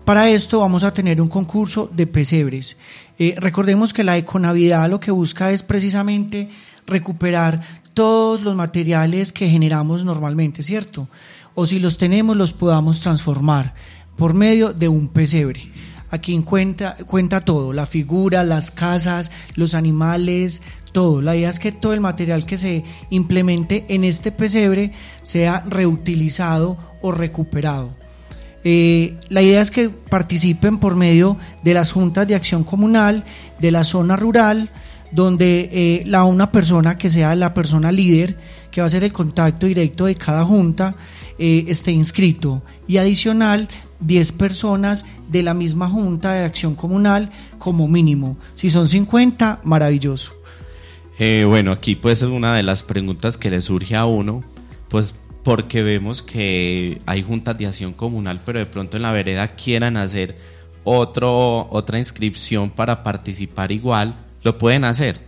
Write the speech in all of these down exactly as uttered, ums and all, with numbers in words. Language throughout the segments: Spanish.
Para esto vamos a tener un concurso de pesebres. Eh, recordemos que la Econavidad lo que busca es precisamente recuperar todos los materiales que generamos normalmente, ¿cierto? O si los tenemos, los podamos transformar por medio de un pesebre. Aquí cuenta, cuenta todo, la figura, las casas, los animales, todo. La idea es que todo el material que se implemente en este pesebre sea reutilizado o recuperado. Eh, la idea es que participen por medio de las juntas de acción comunal, de la zona rural, donde eh, la una persona que sea la persona líder, que va a ser el contacto directo de cada junta, eh, esté inscrito, y adicional diez personas de la misma junta de acción comunal como mínimo. Si son cincuenta, maravilloso. Eh, bueno, aquí pues es una de las preguntas que le surge a uno, pues porque vemos que hay juntas de acción comunal, pero de pronto en la vereda quieran hacer otro, otra inscripción para participar igual, ¿lo pueden hacer?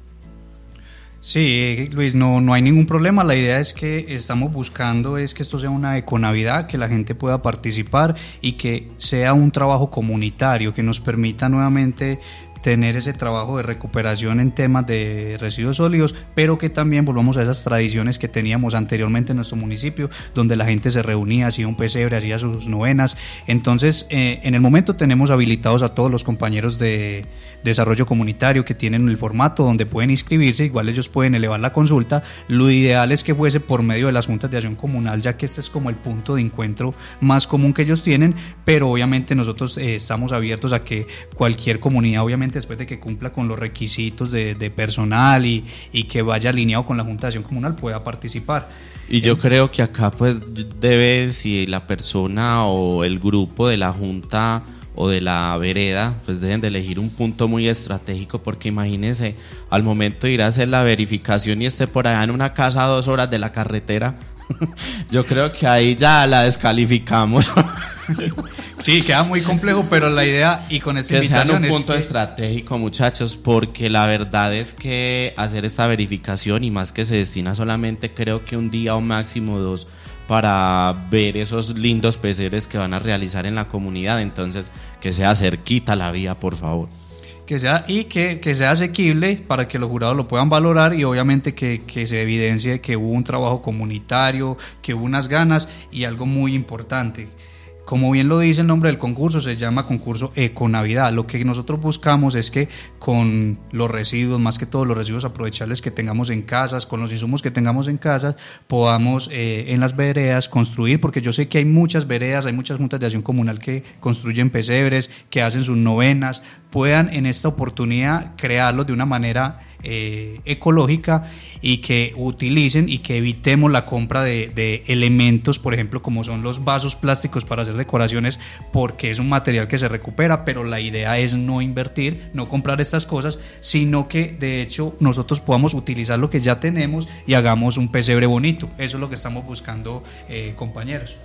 Sí, Luis, no, no hay ningún problema. La idea es que estamos buscando es que esto sea una econavidad, que la gente pueda participar y que sea un trabajo comunitario, que nos permita nuevamente tener ese trabajo de recuperación en temas de residuos sólidos, pero que también volvamos a esas tradiciones que teníamos anteriormente en nuestro municipio, donde la gente se reunía, hacía un pesebre, hacía sus novenas. Entonces, eh, en el momento tenemos habilitados a todos los compañeros de desarrollo comunitario que tienen el formato donde pueden inscribirse, igual ellos pueden elevar la consulta. Lo ideal es que fuese por medio de las juntas de acción comunal, ya que este es como el punto de encuentro más común que ellos tienen, pero obviamente nosotros eh, estamos abiertos a que cualquier comunidad, obviamente después de que cumpla con los requisitos de, de personal y, y que vaya alineado con la Junta de Acción Comunal, pueda participar. Y yo eh, creo que acá pues debe, si la persona o el grupo de la Junta o de la vereda, pues deben de elegir un punto muy estratégico, porque imagínense, al momento de ir a hacer la verificación y esté por allá en una casa a dos horas de la carretera, yo creo que ahí ya la descalificamos. Sí, queda muy complejo, pero la idea, y con esta que invitación, sean un punto es que... estratégico, muchachos, porque la verdad es que hacer esta verificación, y más que se destina solamente creo que un día o máximo dos para ver esos lindos pesebres que van a realizar en la comunidad, entonces que sea cerquita la vía, por favor. Que sea, y que, que sea asequible para que los jurados lo puedan valorar, y obviamente que, que se evidencie que hubo un trabajo comunitario, que hubo unas ganas, y algo muy importante, como bien lo dice el nombre del concurso, se llama concurso Econavidad. Lo que nosotros buscamos es que con los residuos, más que todo los residuos aprovechables que tengamos en casas, con los insumos que tengamos en casas, podamos eh, en las veredas construir, porque yo sé que hay muchas veredas, hay muchas juntas de acción comunal que construyen pesebres, que hacen sus novenas, puedan en esta oportunidad crearlos de una manera Eh, ecológica, y que utilicen y que evitemos la compra de, de elementos, por ejemplo, como son los vasos plásticos para hacer decoraciones, porque es un material que se recupera, pero la idea es no invertir, no comprar estas cosas, sino que de hecho nosotros podamos utilizar lo que ya tenemos y hagamos un pesebre bonito. Eso es lo que estamos buscando, eh, compañeros.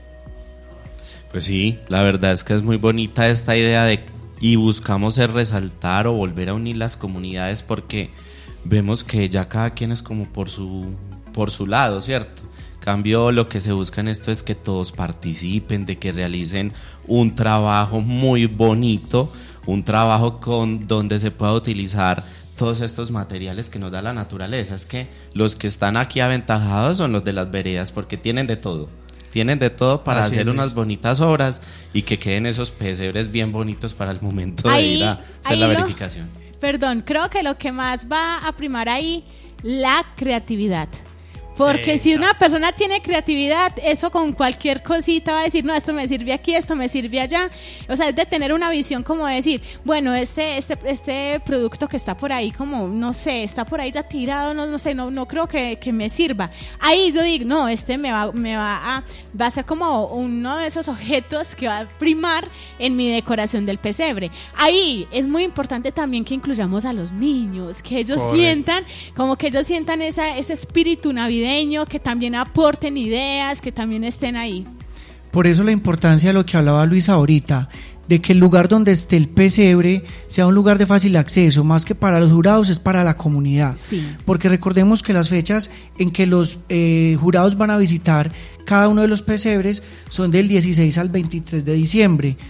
Pues sí, la verdad es que es muy bonita esta idea de, y buscamos es resaltar o volver a unir las comunidades, porque vemos que ya cada quien es como por su, por su lado, ¿cierto? En cambio, lo que se busca en esto es que todos participen, de que realicen un trabajo muy bonito, un trabajo con donde se pueda utilizar todos estos materiales que nos da la naturaleza. Es que los que están aquí aventajados son los de las veredas, porque tienen de todo. Tienen de todo para Así hacer es. unas bonitas obras y que queden esos pesebres bien bonitos para el momento de Ahí, ir a hacer la lo, verificación. Perdón, creo que lo que más va a primar ahí, la creatividad. Porque Exacto. Si una persona tiene creatividad, eso con cualquier cosita va a decir, no, esto me sirve aquí, esto me sirve allá. O sea, es de tener una visión como de decir, bueno, este, este, este producto que está por ahí, como, no sé, está por ahí ya tirado, no, no sé, no, no creo que, que me sirva. Ahí yo digo, no, este me va, me va a, va a ser como uno de esos objetos que va a primar en mi decoración del pesebre. Ahí es muy importante también que incluyamos a los niños, que ellos Correcto. sientan, como que ellos sientan esa, ese espíritu navideño, que también aporten ideas, que también estén ahí. Por eso la importancia de lo que hablaba Luis ahorita, de que el lugar donde esté el pesebre sea un lugar de fácil acceso, más que para los jurados, es para la comunidad. Sí. Porque recordemos que las fechas en que los eh, jurados van a visitar cada uno de los pesebres son del dieciséis al veintitrés de diciembre.